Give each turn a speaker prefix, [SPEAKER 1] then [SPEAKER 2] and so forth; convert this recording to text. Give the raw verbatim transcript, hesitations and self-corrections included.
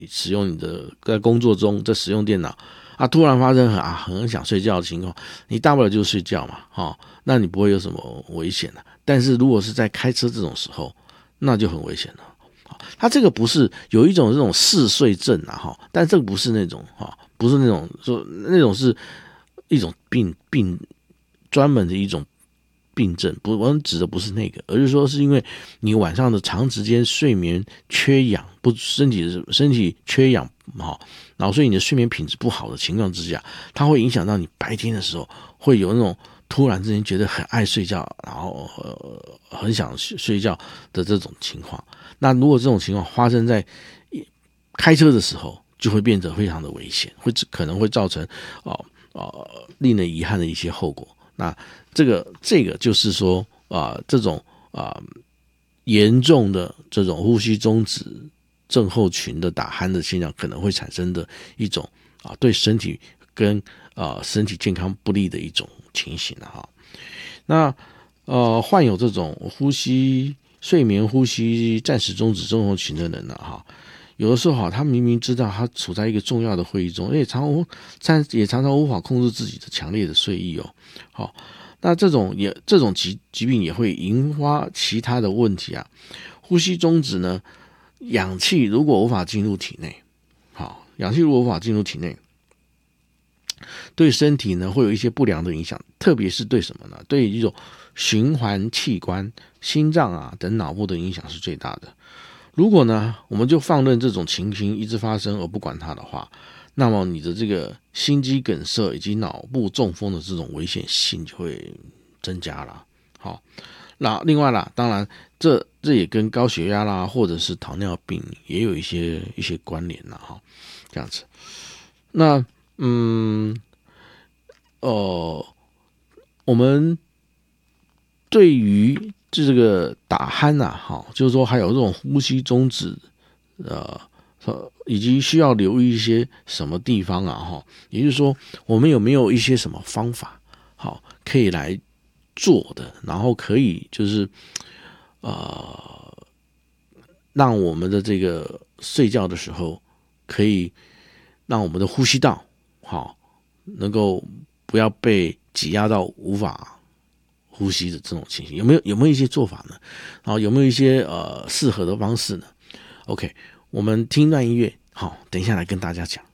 [SPEAKER 1] 使用你的在工作中在使用电脑啊，突然发生很啊很想睡觉的情况，你大不了就睡觉嘛，哦，那你不会有什么危险的。但是如果是在开车这种时候，那就很危险了。它这个不是有一种这种嗜睡症啊，哈，但这个不是那种哈，不是那种说那种是一种病病专门的一种病症，不，我指的不是那个，而是说是因为你晚上的长时间睡眠缺氧，不身体身体缺氧好，然后所以你的睡眠品质不好的情况之下，它会影响到你白天的时候会有那种突然之间觉得很爱睡觉，然后、呃、很想睡觉的这种情况。那如果这种情况发生在开车的时候，就会变得非常的危险，会可能会造成哦呃令人遗憾的一些后果。那这个这个就是说啊、呃，这种啊、呃、严重的这种呼吸中止症候群的打鼾的现象，可能会产生的一种啊、呃、对身体跟啊、呃、身体健康不利的一种情形了哈。那呃患有这种呼吸睡眠呼吸暂时中止症候群的人呢哈。有的时候哈，他明明知道他处在一个重要的会议中，也常常也常常无法控制自己的强烈的睡意哦。好，那这种也这种疾疾病也会引发其他的问题啊。呼吸中止呢，氧气如果无法进入体内，好，氧气如果无法进入体内，对身体呢会有一些不良的影响，特别是对什么呢？对一种循环器官、心脏啊等脑部的影响是最大的。如果呢，我们就放任这种情形一直发生而不管它的话，那么你的这个心肌梗塞以及脑部中风的这种危险性就会增加了。好，那另外啦，当然这这也跟高血压啦，或者是糖尿病也有一些一些关联啦，哈，这样子。那嗯，呃，我们对于这个打鼾啊，哈，就是说还有这种呼吸中止，呃，以及需要留意一些什么地方啊，哈，也就是说，我们有没有一些什么方法，好，可以来做的，然后可以就是呃，让我们的这个睡觉的时候，可以让我们的呼吸道好能够不要被挤压到无法呼吸的这种情形，有没有有没有一些做法呢？然后有没有一些呃适合的方式呢？OK， 我们听段音乐，好，等一下来跟大家讲。